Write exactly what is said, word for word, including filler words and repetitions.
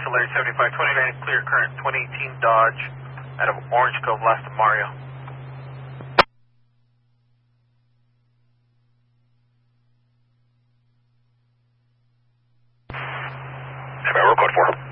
Larry seventy-five twenty-nine, clear current twenty eighteen Dodge out of Orange Cove, Last Mario. Record four.